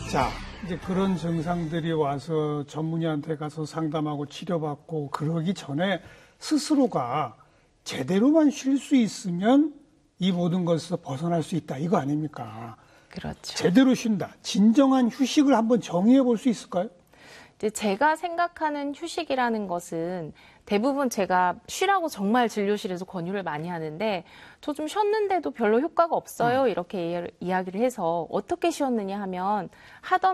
자, 이제 그런 증상들이 와서 전문의한테 가서 상담하고 치료받고 그러기 전에 스스로가 제대로만 쉴 수 있으면 이 모든 것에서 벗어날 수 있다. 이거 아닙니까? 그렇죠. 제대로 쉰다. 진정한 휴식을 한번 정의해 볼 수 있을까요? 이제 제가 생각하는 휴식이라는 것은 대부분 제가 쉬라고 정말 진료실에서 권유를 많이 하는데 저 좀 쉬었는데도 별로 효과가 없어요. 이렇게 이야기를 해서 어떻게 쉬었느냐 하면 하던